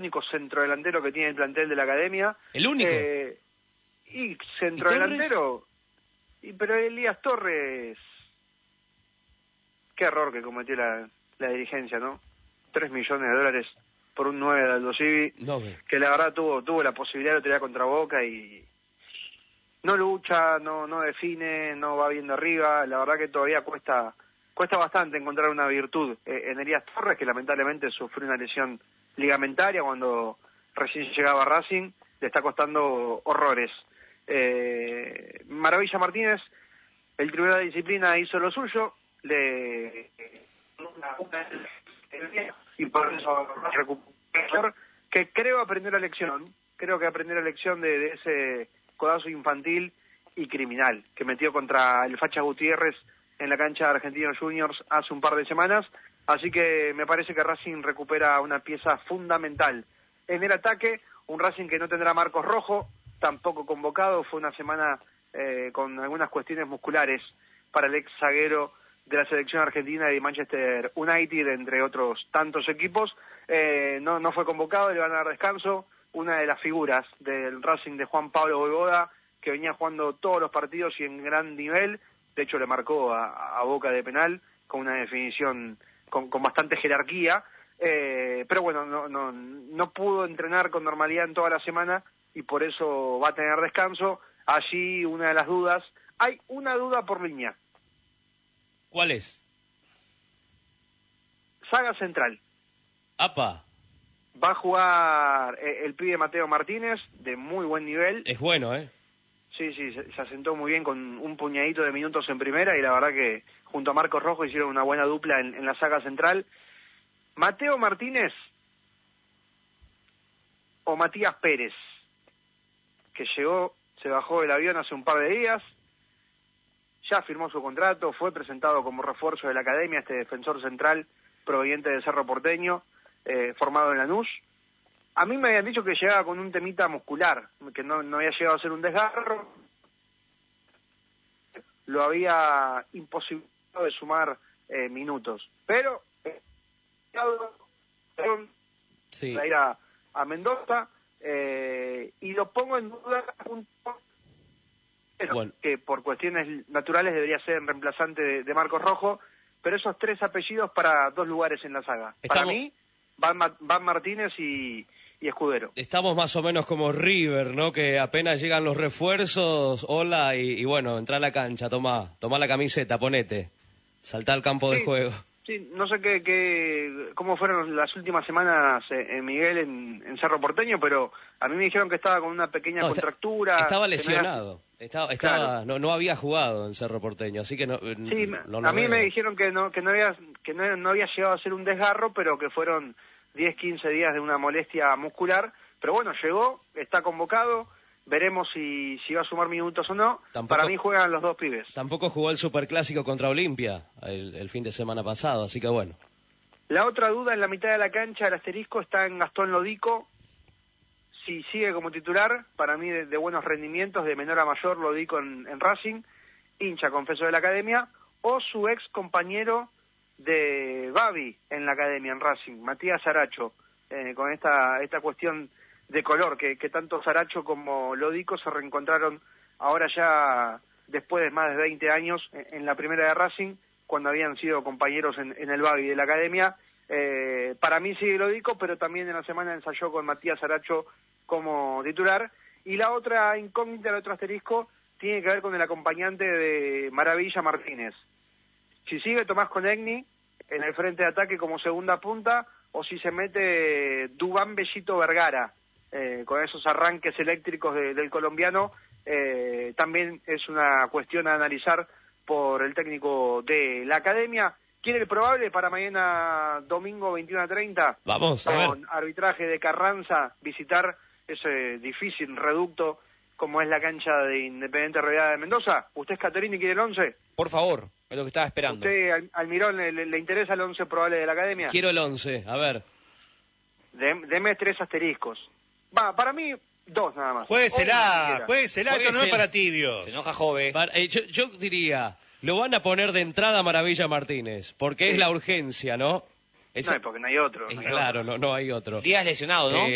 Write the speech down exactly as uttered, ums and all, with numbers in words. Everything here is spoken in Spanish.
único centrodelantero que tiene el plantel de la academia. ¿El único? Eh, y centrodelantero. Y, pero Elías Torres, qué error que cometió la, la dirigencia, ¿no? Tres millones de dólares por un nueve de Aldo Civi, no, que la verdad tuvo tuvo la posibilidad de tirar contra Boca y no lucha, no no define, no va bien de arriba. La verdad que todavía cuesta cuesta bastante encontrar una virtud eh, en Elías Torres, que lamentablemente sufrió una lesión ligamentaria cuando recién llegaba a Racing. Le está costando horrores. Eh, Maravilla Martínez, el Tribunal de Disciplina hizo lo suyo, le una, una, y por eso recuperó, que creo aprendió la lección, creo que aprendió la lección de, de ese codazo infantil y criminal que metió contra el Facha Gutiérrez en la cancha de Argentinos Juniors hace un par de semanas. Así que me parece que Racing recupera una pieza fundamental en el ataque, un Racing que no tendrá Marcos Rojo, tampoco convocado. Fue una semana eh, con algunas cuestiones musculares para el ex zaguero de la selección argentina y de Manchester United, entre otros tantos equipos. Eh, no, no fue convocado, le van a dar descanso. Una de las figuras del Racing de Juan Pablo Voivoda, que venía jugando todos los partidos y en gran nivel. De hecho, le marcó a, a Boca de penal con una definición con, con bastante jerarquía. Eh, pero bueno, no, no, no pudo entrenar con normalidad en toda la semana y por eso va a tener descanso. Allí una de las dudas, hay una duda por línea. ¿Cuál es? Saga central. ¡Apa! Va a jugar eh, el pibe Mateo Martínez, de muy buen nivel. Es bueno, ¿eh? Sí, sí, se, se asentó muy bien con un puñadito de minutos en primera y la verdad que junto a Marcos Rojo hicieron una buena dupla en, en la saga central. Mateo Martínez o Matías Pérez, que llegó, se bajó del avión hace un par de días, ya firmó su contrato, fue presentado como refuerzo de la academia, este defensor central proveniente de Cerro Porteño, eh, formado en Lanús. A mí me habían dicho que llegaba con un temita muscular, que no, no había llegado a ser un desgarro, lo había imposibilitado de sumar eh, minutos, pero eh, sí. a ir a, a Mendoza eh, y lo pongo en duda un poco, bueno, que por cuestiones naturales debería ser el reemplazante de, de Marcos Rojo, pero esos tres apellidos para dos lugares en la saga. Estamos... Para mí, Van, Van Martínez y, y Escudero. Estamos más o menos como River, ¿no? Que apenas llegan los refuerzos, hola, y, y bueno, entra a la cancha, toma, toma la camiseta, ponete, saltá al campo sí, de juego. Sí, no sé qué, qué, cómo fueron las últimas semanas en Miguel en, en Cerro Porteño, pero a mí me dijeron que estaba con una pequeña no, contractura. Estaba lesionado, no era... estaba, estaba claro. no, no había jugado en Cerro Porteño, así que no. Sí, no, no a mí veo. me dijeron que no que no había que no, no había llegado a ser un desgarro, pero que fueron diez, quince días de una molestia muscular. Pero bueno, llegó, está convocado. Veremos si, si va a sumar minutos o no. Tampoco, para mí juegan los dos pibes. Tampoco jugó el Superclásico contra Olimpia el, el fin de semana pasado, así que bueno. La otra duda en la mitad de la cancha, el asterisco, está en Gastón Lodico. Si sigue como titular, para mí de, de buenos rendimientos, de menor a mayor, Lodico en, en Racing, hincha, confeso, de la academia, o su ex compañero de Babi en la academia, en Racing, Matías Saracho, eh, con esta, esta cuestión de color, que, que tanto Saracho como Lodico se reencontraron ahora ya después de más de veinte años en, en la primera de Racing, cuando habían sido compañeros en, en el Babi de la academia. Eh, para mí sigue Lodico, pero también en la semana ensayó con Matías Saracho como titular. Y la otra incógnita, el otro asterisco, tiene que ver con el acompañante de Maravilla Martínez. Si sigue Tomás Conegni en el frente de ataque como segunda punta, o si se mete Dubán Bellito Vergara, Eh, con esos arranques eléctricos de, del colombiano, eh, también es una cuestión a analizar por el técnico de la academia. ¿Quiere el probable para mañana domingo veintiuno a treinta? Vamos, a con ver. Arbitraje de Carranza, visitar ese difícil reducto como es la cancha de Independiente Realidad de Mendoza. ¿Usted es Caterini y quiere el once? Por favor, es lo que estaba esperando. ¿Usted, Al, Almirón, le, le, le interesa el once probable de la academia? Quiero el once, a ver. Dem, deme tres asteriscos. Va, para mí, dos nada más. Juéguesela, juéguesela, esto no es para tibios. Se enoja Jove. Para, eh, yo, yo diría, lo van a poner de entrada Maravilla Martínez, porque sí. Es la urgencia, ¿no? Es, no, porque no hay otro. Es, no hay claro, otro. No, no hay otro. Díaz lesionado, ¿no? Eh,